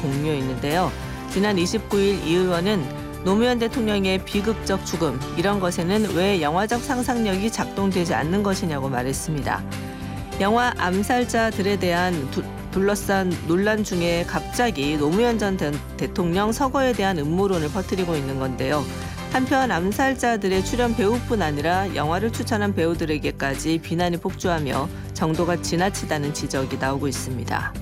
공유했는데요. 지난 29일 이 의원은 노무현 대통령의 비극적 죽음, 이런 것에는 왜 영화적 상상력이 작동되지 않는 것이냐고 말했습니다. 영화 암살자들에 대한 둘러싼 논란 중에 갑자기 노무현 전 대통령 서거에 대한 음모론을 퍼뜨리고 있는 건데요. 한편 암살자들의 출연 배우뿐 아니라 영화를 추천한 배우들에게까지 비난이 폭주하며 정도가 지나치다는 지적이 나오고 있습니다.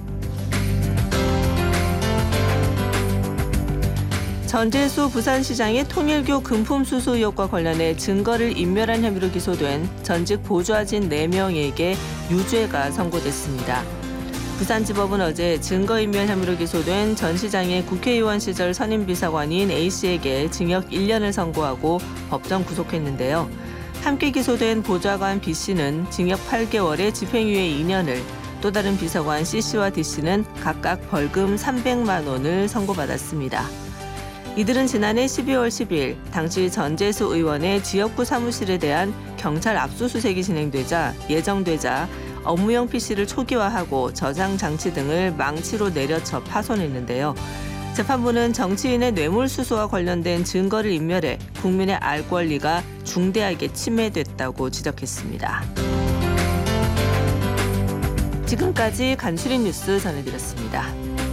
전재수 부산시장의 통일교 금품 수수 의혹과 관련해 증거를 인멸한 혐의로 기소된 전직 보좌진 4명에게 유죄가 선고됐습니다. 부산지법은 어제 증거인멸 혐의로 기소된 전 시장의 국회의원 시절 선임비서관인 A씨에게 징역 1년을 선고하고 법정 구속했는데요. 함께 기소된 보좌관 B씨는 징역 8개월에 집행유예 2년을, 또 다른 비서관 C씨와 D씨는 각각 벌금 300만 원을 선고받았습니다. 이들은 지난해 12월 10일 당시 전재수 의원의 지역구 사무실에 대한 경찰 압수수색이 예정되자 업무용 PC를 초기화하고 저장 장치 등을 망치로 내려쳐 파손했는데요. 재판부는 정치인의 뇌물수수와 관련된 증거를 인멸해 국민의 알 권리가 중대하게 침해됐다고 지적했습니다. 지금까지 간추린 뉴스 전해드렸습니다.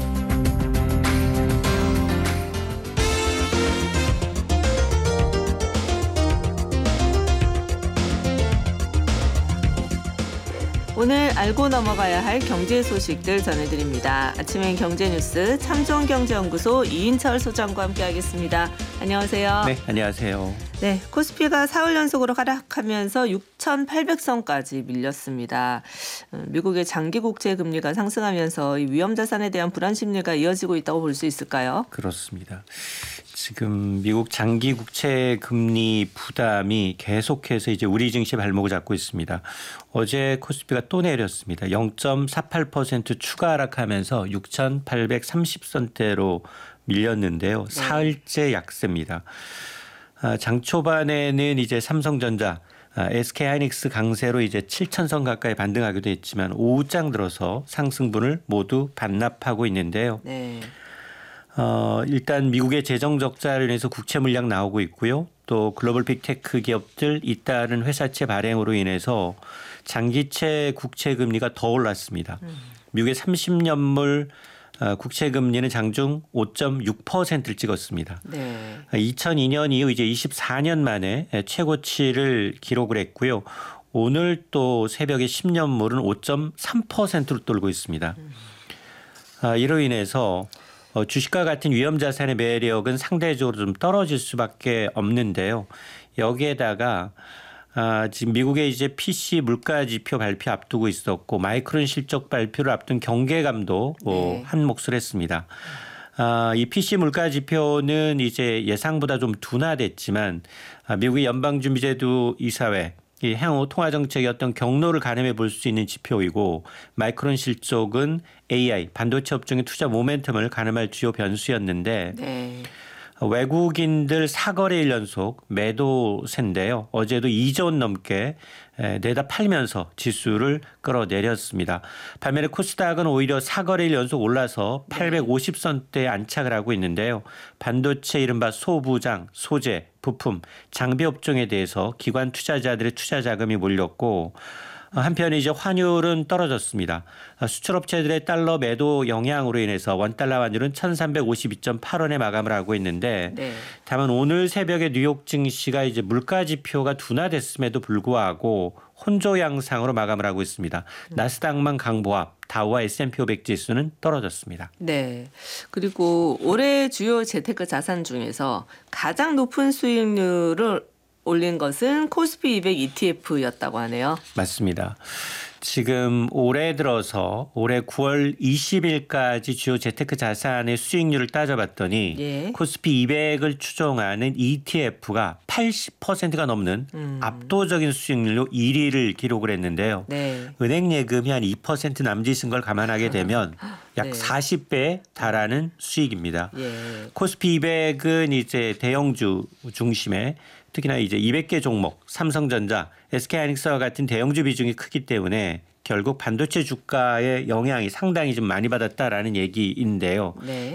오늘 알고 넘어가야 할 경제 소식들 전해드립니다. 아침엔 경제뉴스 참정경제연구소 이인철 소장과 함께하겠습니다. 안녕하세요. 네, 안녕하세요. 네, 코스피가 사흘 연속으로 하락하면서 6,800선까지 밀렸습니다. 미국의 장기 국채 금리가 상승하면서 이 위험 자산에 대한 불안 심리가 이어지고 있다고 볼 수 있을까요? 그렇습니다. 지금 미국 장기 국채 금리 부담이 계속해서 이제 우리 증시 발목을 잡고 있습니다. 어제 코스피가 또 내렸습니다. 0.48% 추가 하락하면서 6,830선대로 밀렸는데요. 사흘째 약세입니다. 장 초반에는 이제 삼성전자, SK하이닉스 강세로 이제 7,000선 가까이 반등하기도 했지만 오후장 들어서 상승분을 모두 반납하고 있는데요. 네. 일단 미국의 재정 적자로 인해서 국채 물량 나오고 있고요. 또 글로벌 빅테크 기업들 잇따른 회사채 발행으로 인해서 장기채 국채 금리가 더 올랐습니다. 미국의 30년물 국채 금리는 장중 5.6%를 찍었습니다. 네. 2002년 이후 이제 24년 만에 최고치를 기록을 했고요. 오늘 또 새벽에 10년물은 5.3%로 떨고 있습니다. 이로 인해서 주식과 같은 위험 자산의 매력은 상대적으로 좀 떨어질 수밖에 없는데요. 여기에다가 지금 미국의 이제 PC 물가 지표 발표 앞두고 있었고 마이크론 실적 발표를 앞둔 경계감도 한 몫을 했습니다. 이 PC 물가 지표는 이제 예상보다 좀 둔화됐지만 미국의 연방준비제도 이사회 이 향후 통화 정책의 어떤 경로를 가늠해 볼 수 있는 지표이고 마이크론 실적은 AI 반도체 업종의 투자 모멘텀을 가늠할 주요 변수였는데 네. 외국인들 4거래일 연속 매도세인데요. 어제도 2조 원 넘게 내다 팔면서 지수를 끌어내렸습니다. 반면에 코스닥은 오히려 4거래일 연속 올라서 850선대에 안착을 하고 있는데요. 반도체 이른바 소부장, 소재, 부품, 장비 업종에 대해서 기관 투자자들의 투자 자금이 몰렸고 한편 이제 환율은 떨어졌습니다. 수출업체들의 달러 매도 영향으로 인해서 원달러 환율은 1352.8원에 마감을 하고 있는데 다만 오늘 새벽에 뉴욕 증시가 이제 물가 지표가 둔화됐음에도 불구하고 혼조 양상으로 마감을 하고 있습니다. 나스닥만 강보합, 다우와 S&P 500 지수는 떨어졌습니다. 네. 그리고 올해 주요 재테크 자산 중에서 가장 높은 수익률을 올린 것은 코스피 200 ETF였다고 하네요. 맞습니다. 지금 올해 들어서 올해 9월 20일까지 주요 재테크 자산의 수익률을 따져봤더니 코스피 200을 추종하는 ETF가 80%가 넘는 압도적인 수익률로 1위를 기록을 했는데요. 은행 예금이 한 2% 남짓인 걸 감안하게 되면 약 40배에 달하는 수익입니다. 코스피 200은 이제 대형주 중심에 특히나 이제 200개 종목, 삼성전자, SK하이닉스와 같은 대형주 비중이 크기 때문에 결국 반도체 주가의 영향이 상당히 좀 많이 받았다라는 얘기인데요.